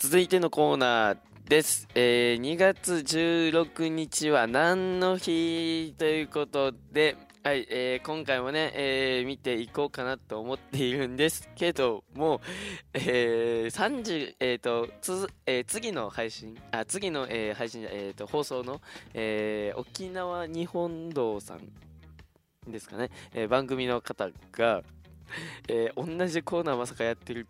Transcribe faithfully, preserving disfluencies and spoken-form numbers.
続いてのコーナーです。えー、にがつじゅうろくにちは何の日ということで、はい、えー今回もね、えー見ていこうかなと思っているんですけども、えー、さんじゅう、えーと、つづ、えー次の配信、あ、次の、えー配信、えーと、放送の、えー沖縄日本堂さんですかね、えー番組の方が、えー同じコーナーまさかやってる